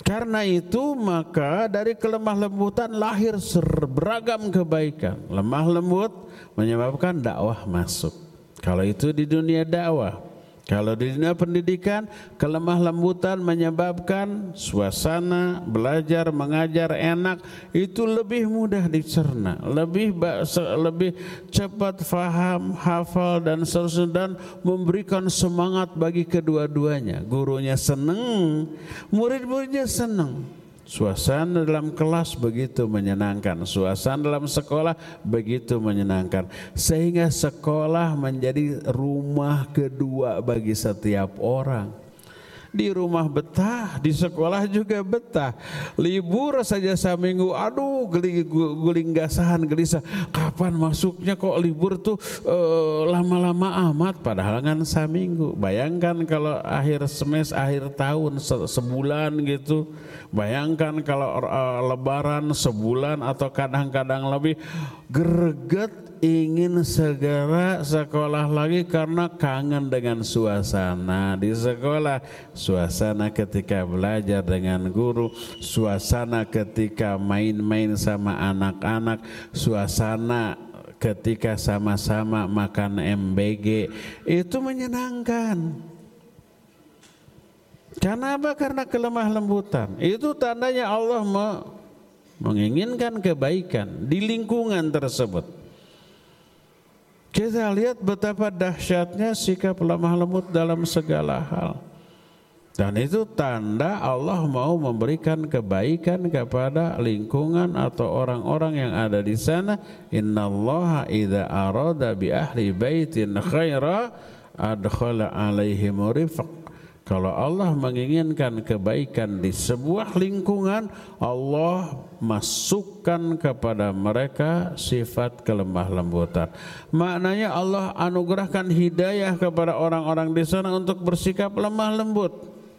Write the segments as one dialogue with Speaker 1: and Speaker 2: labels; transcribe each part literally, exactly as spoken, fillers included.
Speaker 1: Karena itu maka dari kelemah lembutan lahir beragam kebaikan. Lemah lembut menyebabkan dakwah masuk. Kalau itu di dunia dakwah. Kalau di dunia pendidikan, kelemah lembutan menyebabkan suasana belajar mengajar enak, itu lebih mudah dicerna, lebih lebih cepat faham, hafal dan seterusnya, dan memberikan semangat bagi kedua-duanya. Gurunya senang, murid-muridnya senang. Suasana dalam kelas begitu menyenangkan, suasana dalam sekolah begitu menyenangkan, sehingga sekolah menjadi rumah kedua bagi setiap orang. Di rumah betah, di sekolah juga betah. Libur saja seminggu, aduh guling gasahan gelisah. Kapan masuknya, kok libur tuh uh, lama-lama amat, padahal kan seminggu. Bayangkan kalau akhir semester, akhir tahun se sebulan gitu. Bayangkan kalau uh, lebaran sebulan atau kadang-kadang lebih, greget ingin segera sekolah lagi karena kangen dengan suasana di sekolah, suasana ketika belajar dengan guru, suasana ketika main-main sama anak-anak, suasana ketika sama-sama makan M B G, itu menyenangkan. Karena apa? Karena kelemah lembutan. Itu tandanya Allah menginginkan kebaikan di lingkungan tersebut. Kita lihat betapa dahsyatnya sikap lemah lembut dalam segala hal. Dan itu tanda Allah mau memberikan kebaikan kepada lingkungan atau orang-orang yang ada di sana. Innallaha idza arada bi ahli baitin khaira adkhala alaihim rifq. Kalau Allah menginginkan kebaikan di sebuah lingkungan, Allah masukkan kepada mereka sifat kelemah lembutan. Maknanya Allah anugerahkan hidayah kepada orang-orang di sana untuk bersikap lemah lembut.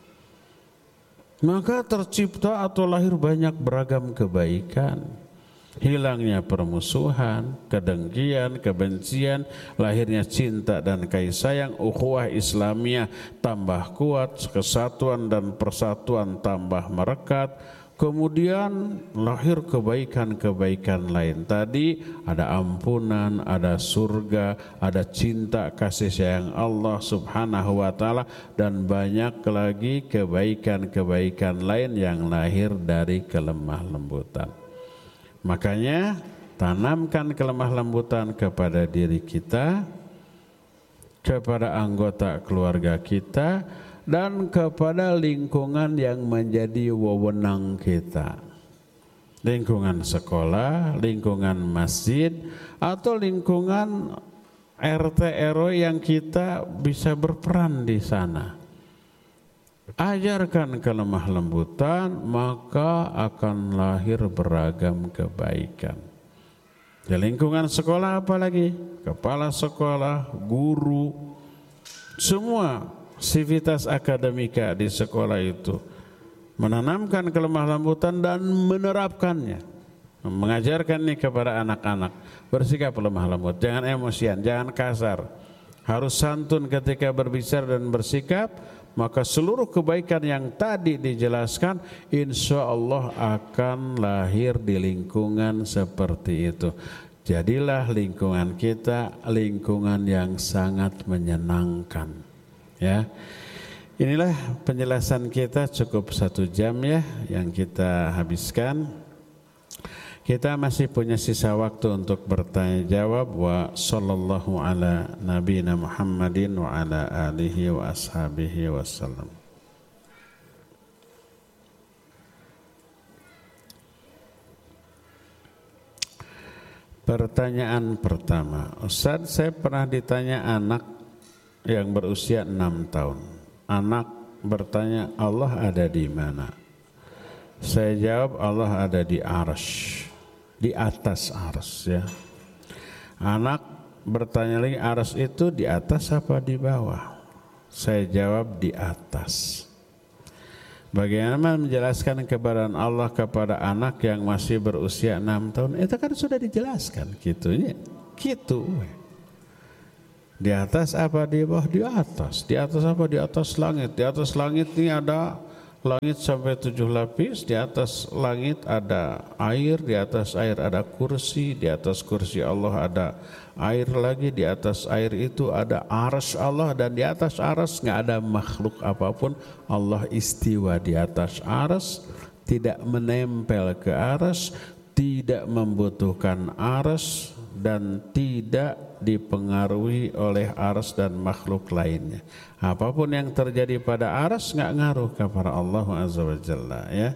Speaker 1: Maka tercipta atau lahir banyak beragam kebaikan. Hilangnya permusuhan, kedengkian, kebencian, lahirnya cinta dan kasih sayang, ukhuwah Islamiyah tambah kuat, kesatuan dan persatuan tambah merekat. Kemudian lahir kebaikan-kebaikan lain. Tadi ada ampunan, ada surga, ada cinta kasih sayang Allah Subhanahu wa taala, dan banyak lagi kebaikan-kebaikan lain yang lahir dari kelemah lembutan. Makanya tanamkan kelemah lembutan kepada diri kita, kepada anggota keluarga kita, dan kepada lingkungan yang menjadi wewenang kita. Lingkungan sekolah, lingkungan masjid, atau lingkungan R T R W yang kita bisa berperan di sana. Ajarkan kelemah lembutan, maka akan lahir beragam kebaikan. Di lingkungan sekolah apalagi, kepala sekolah, guru, semua sivitas akademika di sekolah itu menanamkan kelemah lembutan dan menerapkannya. Mengajarkan ini kepada anak-anak, bersikap lemah lembut, jangan emosian, jangan kasar, harus santun ketika berbicara dan bersikap. Maka seluruh kebaikan yang tadi dijelaskan insya Allah akan lahir di lingkungan seperti itu. Jadilah lingkungan kita lingkungan yang sangat menyenangkan. Ya, inilah penjelasan kita, cukup satu jam ya yang kita habiskan. Kita masih punya sisa waktu untuk bertanya jawab. Wa sallallahu ala nabiyina Muhammadin wa ala alihi wa ashabihi wasallam. Pertanyaan pertama, Ustaz, saya pernah ditanya anak yang berusia enam tahun. Anak bertanya, Allah ada di mana? Saya jawab, Allah ada di arsy, di atas arsy ya. Anak bertanya lagi, arsy itu di atas apa di bawah? Saya jawab di atas. Bagaimana menjelaskan kebenaran Allah kepada anak yang masih berusia enam tahun? Itu kan sudah dijelaskan gitunya. Gitu. Di atas apa di bawah? Di atas. Di atas apa? Di atas langit. Di atas langit ini ada langit sampai tujuh lapis, di atas langit ada air, di atas air ada kursi, di atas kursi Allah ada air lagi, di atas air itu ada arsy Allah, dan di atas arsy nggak ada makhluk apapun. Allah istiwa di atas arsy, tidak menempel ke arsy, tidak membutuhkan arsy, dan tidak dipengaruhi oleh arsy dan makhluk lainnya. Apapun yang terjadi pada arsy nggak ngaruh kepada Allah Azza wa Jalla, ya.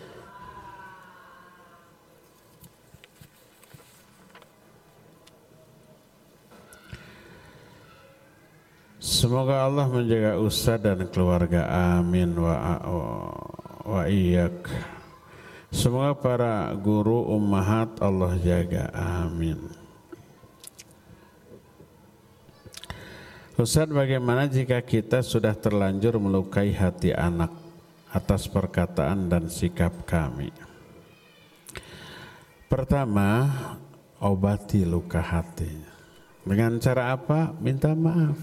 Speaker 1: Semoga Allah menjaga Ustaz dan keluarga, amin wa wa iyyak. Semoga para guru ummahat Allah jaga, amin. Ustaz, bagaimana jika kita sudah terlanjur melukai hati anak atas perkataan dan sikap kami? Pertama, obati luka hatinya. Dengan cara apa? Minta maaf.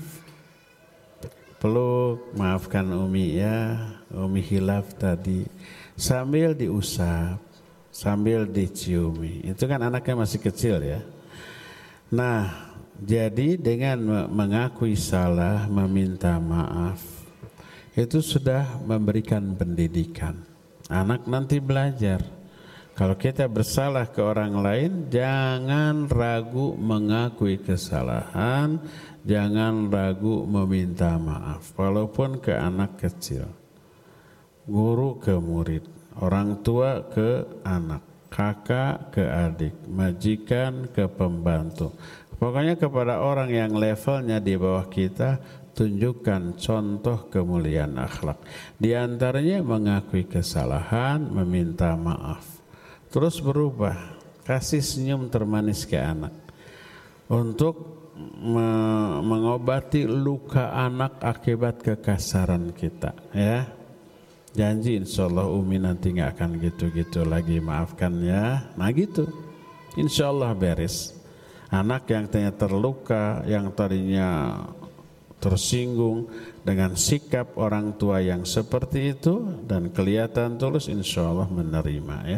Speaker 1: Peluk, maafkan Umi ya, Umi hilaf tadi. Sambil diusap, sambil diciumi. Itu kan anaknya masih kecil ya. Nah, jadi dengan mengakui salah, meminta maaf, itu sudah memberikan pendidikan. Anak nanti belajar. Kalau kita bersalah ke orang lain, jangan ragu mengakui kesalahan, jangan ragu meminta maaf, walaupun ke anak kecil. Guru ke murid, orang tua ke anak, kakak ke adik, majikan ke pembantu. Pokoknya kepada orang yang levelnya di bawah kita, tunjukkan contoh kemuliaan akhlak. Di antaranya mengakui kesalahan, meminta maaf, terus berubah, kasih senyum termanis ke anak untuk me- mengobati luka anak akibat kekasaran kita, ya. Janji insyaallah Umi nanti nggak akan gitu-gitu lagi, maafkan ya. Nah gitu, insyaallah beres. Anak yang tadinya terluka, yang tadinya tersinggung dengan sikap orang tua yang seperti itu dan kelihatan tulus, insya Allah menerima, ya.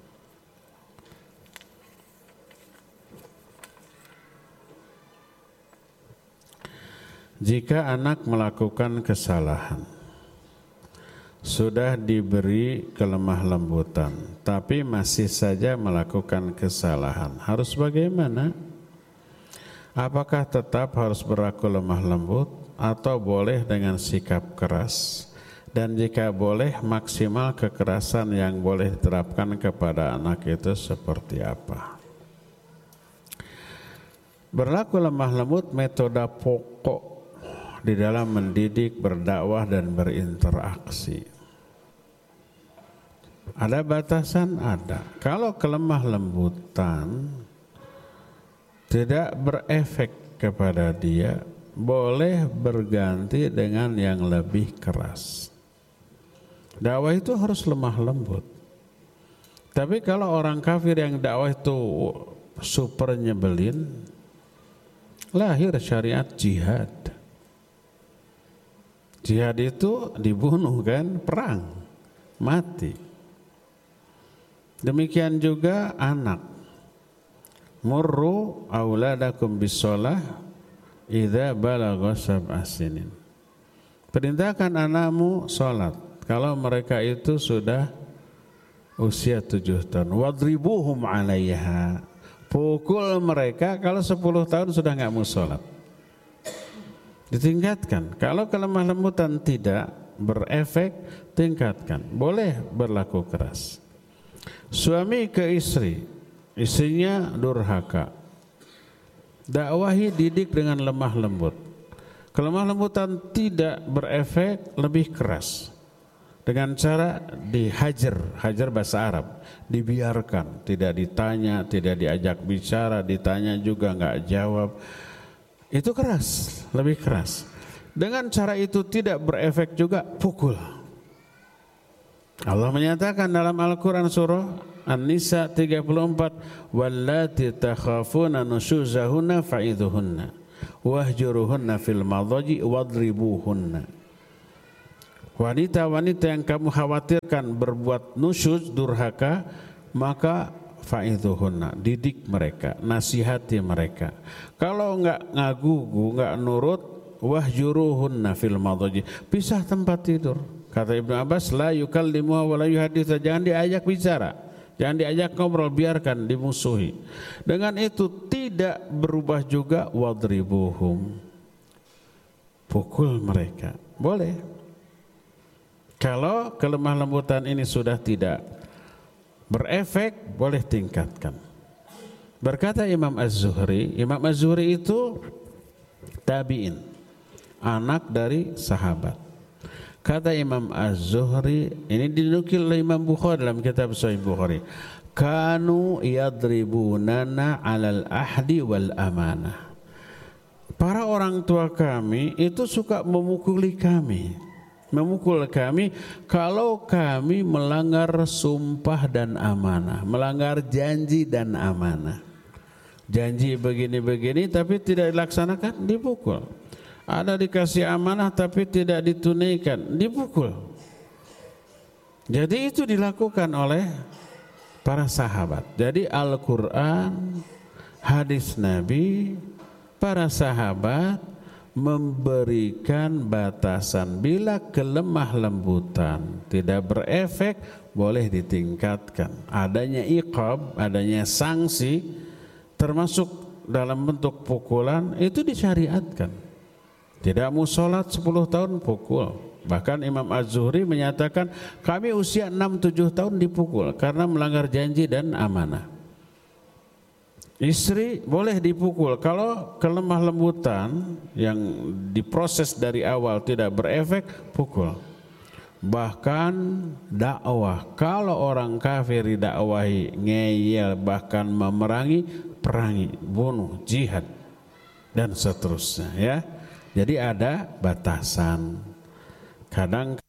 Speaker 1: Jika anak melakukan kesalahan, sudah diberi kelemah lembutan, tapi masih saja melakukan kesalahan, harus bagaimana? Apakah tetap harus berlaku lemah lembut atau boleh dengan sikap keras? Dan jika boleh, maksimal kekerasan yang boleh diterapkan kepada anak itu seperti apa? Berlaku lemah lembut metode pokok di dalam mendidik, berdakwah dan berinteraksi. Ada batasan? Ada. Kalau kelemah lembutan tidak berefek kepada dia, boleh berganti dengan yang lebih keras. Dakwah itu harus lemah lembut. Tapi kalau orang kafir yang dakwah itu super nyebelin, lahir syariat jihad. Jihad itu dibunuh kan, perang, mati. Demikian juga anak. Murru auladakum bisolah idza balagha sab'a sinin. Perintahkan anakmu salat kalau mereka itu sudah usia tujuh tahun. Wadribuhum 'alaiha. Pukul mereka kalau sepuluh tahun sudah enggak mau salat. Ditingkatkan. Kalau kelemah lembutan tidak berefek, tingkatkan. Boleh berlaku keras. Suami ke istri, istrinya durhaka, dakwahi, didik dengan lemah lembut. Kelemah lembutan tidak berefek, lebih keras dengan cara dihajar, hajar bahasa Arab, dibiarkan, tidak ditanya, tidak diajak bicara, ditanya juga enggak jawab. Itu keras, lebih keras. Dengan cara itu tidak berefek juga, pukul. Allah menyatakan dalam Al-Quran surah An-Nisa tiga puluh empat, wallati takhafuna nusyuzahunna fa'idhuhunna wahjuruhunna fil madhaji wadribuhunna. Wanita-wanita yang kamu khawatirkan berbuat nusyuz, durhaka, maka fa'idhuhunna, didik mereka, nasihati mereka. Kalau enggak ngagugu, enggak nurut, wahjuruhunna fil madhaji, pisah tempat tidur. Kata Ibnu Abbas, la yukallimuha wa la yuhaditha, jangan diajak bicara, jangan diajak ngobrol, biarkan dimusuhi. Dengan itu tidak berubah juga wadribuhum, pukul mereka. Boleh. Kalau kelemah lembutan ini sudah tidak berefek, boleh tingkatkan. Berkata Imam Az-Zuhri, Imam Az-Zuhri itu tabi'in, anak dari sahabat. Kata Imam Az-Zuhri, ini dinukil oleh Imam Bukhari dalam kitab Sahih Bukhari, kanu yadribunana 'alal ahdi wal amanah. Para orang tua kami itu suka memukuli kami. Memukul kami kalau kami melanggar sumpah dan amanah, melanggar janji dan amanah. Janji begini-begini tapi tidak dilaksanakan, dipukul. Ada dikasih amanah tapi tidak ditunaikan, dipukul. Jadi itu dilakukan oleh para sahabat. Jadi Al-Quran, hadis Nabi, para sahabat memberikan batasan. Bila kelemah lembutan tidak berefek, boleh ditingkatkan. Adanya iqab, adanya sanksi, termasuk dalam bentuk pukulan, itu disyariatkan. Tidak mau sholat sepuluh tahun pukul. Bahkan Imam Az-Zuhri menyatakan kami usia enam tujuh tahun dipukul karena melanggar janji dan amanah. Istri boleh dipukul kalau kelemah lembutan yang diproses dari awal tidak berefek, pukul. Bahkan dakwah, kalau orang kafir didakwahi, ngeyel, bahkan memerangi, perangi, bunuh, jihad dan seterusnya, ya. Jadi ada batasan. Kadang